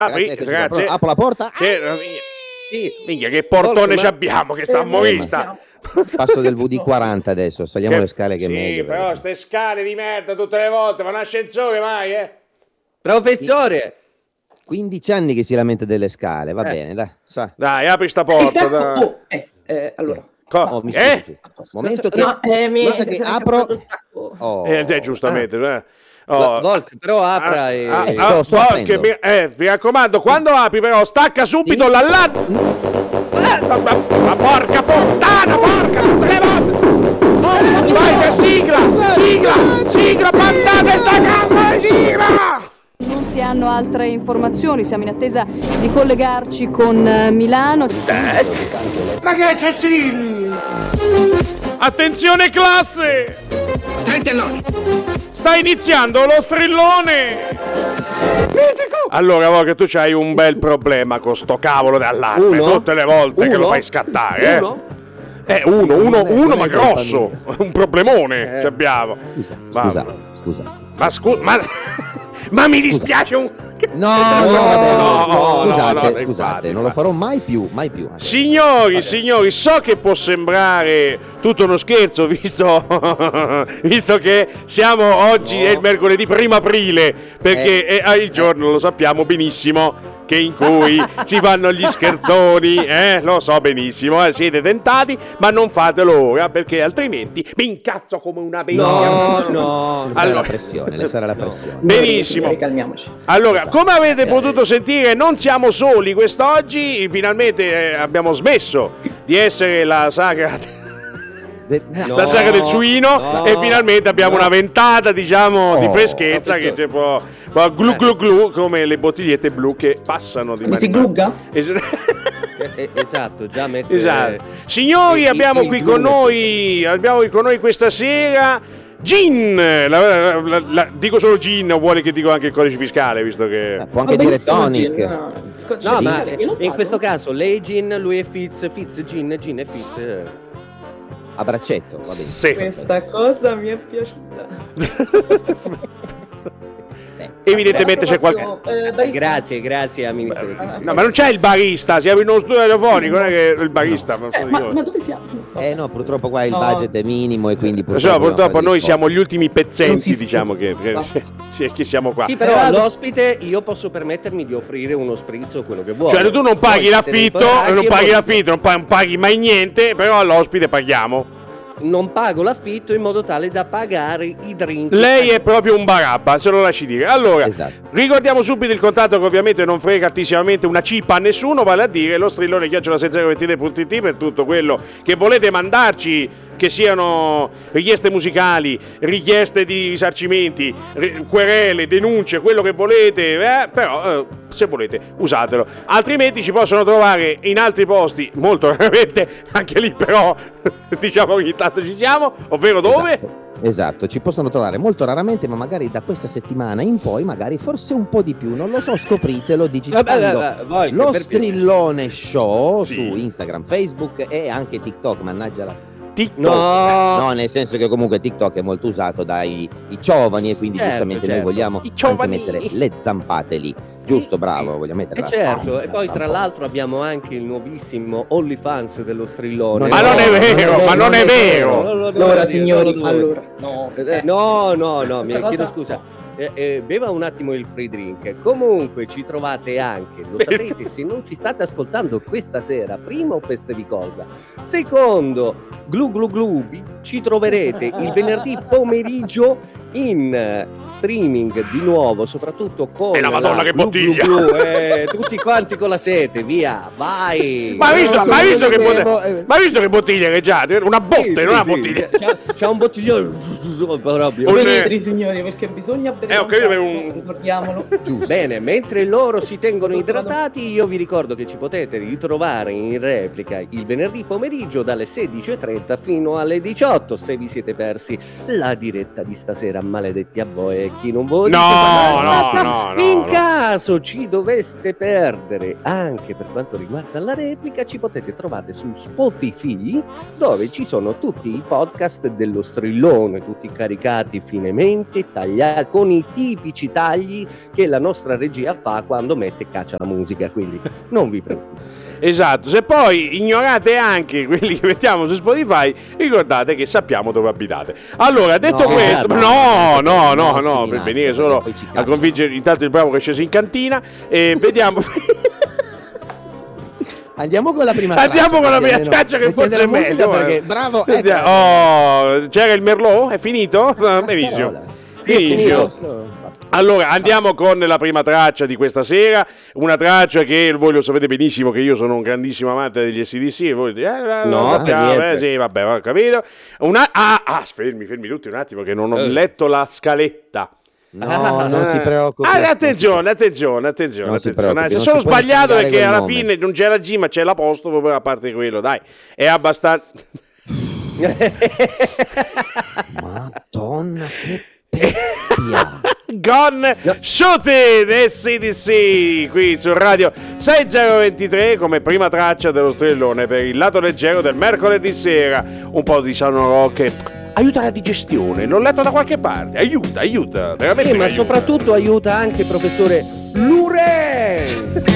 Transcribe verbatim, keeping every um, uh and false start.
Apri, Grazie, grazie. Apro la porta. Sì, sì. Minchia, che portone ci abbiamo, che sta movista. Passo del V D quaranta adesso, saliamo Che- le scale che sì, è meglio. però perché- ste scale di merda tutte le volte, ma un ascensore mai, eh? Professore! quindici anni che si lamenta delle scale, va Eh. bene, dai. Sa. Dai, apri sta Il porta, tempo- dai. oh, eh, eh, allora. Co- Oh, mi eh? scusi. Momento che, No, eh, mi guarda che si era apro. incazzato il tacco. Oh. Eh, eh, giustamente, eh. Oh. Vo- Volk, però apra Ah, e... ah, Eh, ah, sto- sto Volk, aprendo. mi, eh, mi raccomando, quando apri però stacca subito Sì. la la... Ma, ma- ma porca puttana, porca tutte le volte! Vai che sigla, sigla, sigla, bandate sta gamba, sigla! Non si hanno altre informazioni, siamo in attesa di collegarci con eh, Milano. Ma che c'è Strilli? Attenzione classe! Trentelloni! Sta iniziando lo strillone! Allora, Volk, tu c'hai un bel problema con sto cavolo d'allarme Uno? tutte le volte che lo Uno? fai scattare, eh? Uno? Eh, uno, uno, Non è- uno, non ma è colpa grosso! Un problemone Eh. che abbiamo. Scusa, Va- scusa, scusa. Ma scusa, ma, ma mi dispiace un... No, no, vabbè, no, no, scusate, no, no, scusate, infatti, non lo infatti. farò mai più, mai più. Signori, signori, so che può sembrare tutto uno scherzo, visto, visto che siamo oggi, è il mercoledì primo aprile, perché è il giorno, lo sappiamo benissimo, che in cui ci fanno gli scherzoni, eh, lo so benissimo, eh, siete tentati, ma non fatelo ora, perché altrimenti mi incazzo come una bestia. No, no. Le sarà Allora- la pressione, le sarà la pressione. Benissimo. Signori, calmiamoci. Allora, come avete potuto sentire, non siamo soli quest'oggi, finalmente eh, abbiamo smesso di essere la sagra... De- No. la saga del suino no, e finalmente abbiamo no. una ventata, diciamo, di Oh, freschezza che professore. ci può, può glu glu glu come le bottigliette blu che passano di Mi si mano in glugga? mano. Es- Eh, eh, esatto, già mette... esatto. Signori, il- abbiamo il qui glu con mette- noi abbiamo qui con noi questa sera Gin, la- la- la- la- dico solo Gin o vuole che dico anche il codice fiscale, visto che Può anche Va dire benissimo, tonic. Gin, no. No, Sì, ma sì, io lo in pago. questo caso lei Gin, lui è Fitz, Fitz Gin, Gin è Fitz. eh. A braccetto, va bene. sì. Questa cosa mi è piaciuta. Evidentemente c'è qualche Eh, barista. Grazie, grazie amministrativo. no, ma non c'è il barista, siamo in uno studio radiofonico, non è che il barista, non so Eh, di ma, cosa. ma dove siamo? Eh no, purtroppo qua il No. budget è minimo e quindi Lo so, purtroppo, purtroppo noi siamo gli gli ultimi pezzenti, Non si diciamo che, sente, che, basta. sì, che siamo qua. Sì, però Eh, all'ospite io posso permettermi di offrire uno spritz o quello che vuoi. Cioè tu non paghi Poi siete l'affitto, dei poracci non e paghi voi- l'affitto, non paghi, non paghi mai niente, però all'ospite paghiamo. Non pago l'affitto in modo tale da pagare i drink. Lei è proprio un barabba, se lo lasci dire. Allora, Esatto. ricordiamo subito il contatto che ovviamente non frega altissimamente una cipa a nessuno, vale a dire lo strillone chiocciola zero ventidue punto it per tutto quello che volete mandarci, che siano richieste musicali, richieste di risarcimenti, ri- querele, denunce, quello che volete, eh, però eh, se volete usatelo. Altrimenti ci possono trovare in altri posti, molto raramente, anche lì però diciamo che ogni tanto ci siamo, ovvero dove? Esatto, esatto, ci possono trovare molto raramente, ma magari da questa settimana in poi, magari forse un po' di più, non lo so, scopritelo digitando Vabbè, vabbè, voi, lo per- Strillone Show Sì. su Instagram, Facebook e anche TikTok, mannaggia la... TikTok. No, No, nel senso che comunque TikTok è molto usato dai i giovani e quindi Certo, giustamente certo. noi vogliamo I anche giovani. mettere le zampate lì. Giusto, Sì, bravo, sì. vogliamo mettere E la- certo, la e poi tra zampata. l'altro abbiamo anche il nuovissimo OnlyFans dello strillone. Ma non è vero, ma non è vero. Non lo devo Allora, dire, signori, non lo devo allora. No, dire. Eh, no, no, no, mi Questa chiedo cosa- scusa. Eh, eh, beva un attimo il free drink. Comunque ci trovate anche, lo sapete, se non ci state ascoltando questa sera, primo peste vi colga, secondo glu glu glu vi- ci troverete il venerdì pomeriggio in eh, streaming di nuovo, soprattutto con E la Madonna che Glu bottiglia! Glu Glu, eh, tutti quanti con la sete, via, vai. Ma hai visto, Non so ma hai se visto che lo botte- vedevo, eh. ma hai visto che bottiglia che già? Una botte, Sì, non sì, una sì. bottiglia. C'ha, c'ha un bottiglione proprio. Un- Venite, signori, perché bisogna bere. Eh, ho capito, per tanto, un- ricordiamolo. Giusto. Bene, mentre loro si tengono idratati, io vi ricordo che ci potete ritrovare in replica il venerdì pomeriggio dalle sedici e trenta diretta fino alle diciotto. Se vi siete persi la diretta di stasera, maledetti a voi e chi non vuole. No, no, no, no, in no. caso ci doveste perdere anche per quanto riguarda la replica, ci potete trovare su Spotify, dove ci sono tutti i podcast dello strillone, tutti caricati finemente, tagliati con i tipici tagli che la nostra regia fa quando mette caccia la musica, quindi non vi preoccupate. Esatto, se poi ignorate anche quelli che mettiamo su Spotify, ricordate che sappiamo dove abitate. Allora, detto No, questo, no, no, no, no, no, no, sì, per no, venire perché solo poi ci a cacciano. convincere intanto il bravo che è sceso in cantina e vediamo. Andiamo con la prima Andiamo traccia, con la perché prima almeno traccia che mettete forse è la musica meglio. perché eh. bravo, Vediamo. ecco. Oh, c'era il Merlot? È finito? Ah, benissimo. Cazzarola. Benissimo. Allora andiamo con la prima traccia di questa sera, una traccia che voi lo sapete benissimo che io sono un grandissimo amante degli A C D C e voi dite, eh, No, lo sappiamo, per niente. eh, sì, vabbè, ho capito. Una, ah, ah, fermi, fermi tutti un attimo che non ho Eh. letto la scaletta. No, non si Eh. preoccupi. Ah, attenzione, attenzione, attenzione, Non si attenzione. preoccupi, Se non sono si può sbagliato sfidare perché quel alla nome. fine non c'è la G ma c'è l'apostrofo, però a parte quello, dai, è abbastanza... Madonna, che peppia. Gone Shooting S C D C qui su Radio sei zero ventitré come prima traccia dello strillone per il lato leggero del mercoledì sera. Un po' di sono rock aiuta la digestione, l'ho letto da qualche parte, aiuta, aiuta, veramente Eh, ma aiuta. soprattutto aiuta anche il professore Lorenz.